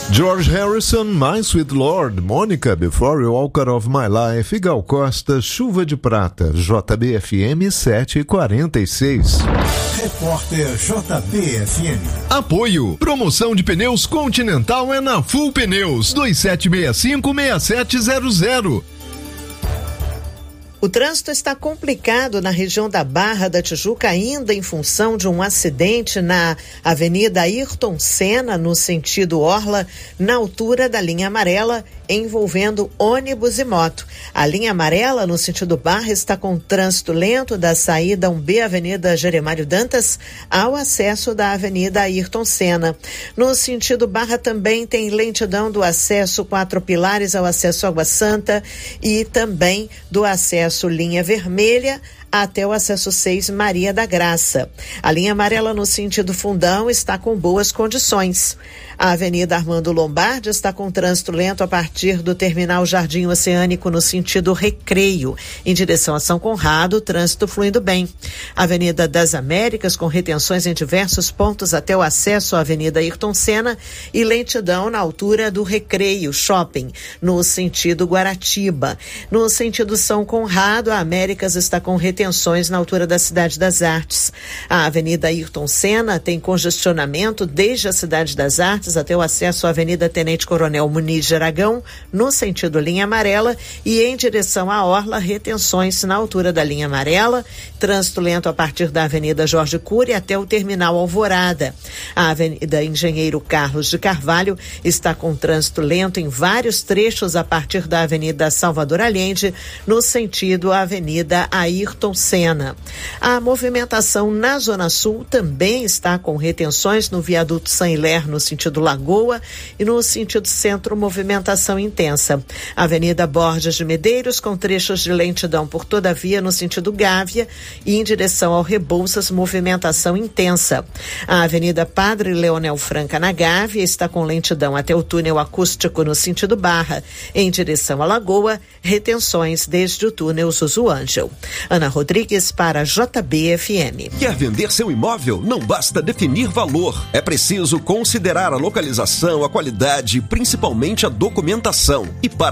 George Harrison, My Sweet Lord, Mônica, Before You Walk Out of My Life, Gal Costa, Chuva de Prata, JBFM 746. Repórter JBFM. Apoio. Promoção de pneus Continental é na Full Pneus, 2765-6700. O trânsito está complicado na região da Barra da Tijuca, ainda em função de um acidente na Avenida Ayrton Senna, no sentido Orla, na altura da linha amarela, envolvendo ônibus e moto. A linha amarela, no sentido Barra, está com trânsito lento da saída 1B Avenida Jeremário Dantas ao acesso da Avenida Ayrton Senna. No sentido Barra também tem lentidão do acesso 4 Pilares ao acesso Água Santa e também do acesso linha vermelha até o acesso 6 Maria da Graça. A linha amarela no sentido Fundão está com boas condições. A Avenida Armando Lombardi está com trânsito lento a partir do terminal Jardim Oceânico no sentido Recreio. Em direção a São Conrado, trânsito fluindo bem. A Avenida das Américas com retenções em diversos pontos até o acesso à Avenida Ayrton Senna e lentidão na altura do Recreio Shopping, no sentido Guaratiba. No sentido São Conrado, a Américas está com retenções na altura da Cidade das Artes. A Avenida Ayrton Senna tem congestionamento desde a Cidade das Artes até o acesso à Avenida Tenente Coronel Muniz de Aragão, no sentido linha amarela, e em direção à Orla, retenções na altura da linha amarela, trânsito lento a partir da Avenida Jorge Cury até o terminal Alvorada. A Avenida Engenheiro Carlos de Carvalho está com trânsito lento em vários trechos a partir da Avenida Salvador Allende, no sentido Avenida Ayrton Senna. A movimentação na Zona Sul também está com retenções no viaduto Saint-Hilaire, no sentido Lagoa, e no sentido centro, movimentação intensa. Avenida Borges de Medeiros, com trechos de lentidão por toda a via no sentido Gávea, e em direção ao Rebouças, movimentação intensa. A Avenida Padre Leonel Franca, na Gávea, está com lentidão até o túnel acústico no sentido Barra. Em direção à Lagoa, retenções desde o túnel Zuzu Ângel. Ana Rodrigues para JBFM. Quer vender seu imóvel? Não basta definir valor. É preciso considerar a localização, a qualidade e principalmente a documentação. E para